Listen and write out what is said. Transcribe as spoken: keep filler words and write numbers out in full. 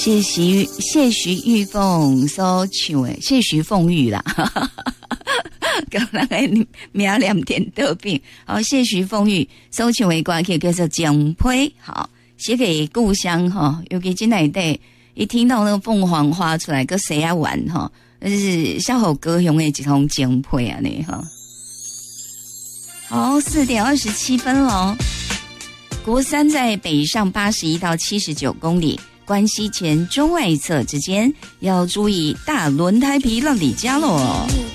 谢徐谢徐玉凤所唱的，谢徐凤玉啦，跟那个名念点得病。好，谢徐凤玉所唱的歌曲叫做《奖杯》，好，写给故乡哈。尤其今内底一听到那个凤凰花出来，跟谁啊玩哈，那就是笑好歌雄的一种奖杯啊呢哈。好，四点二十七分喽。国三在北上八十一到七十九公里，关西前中外侧之间要注意大轮胎皮让你加喽。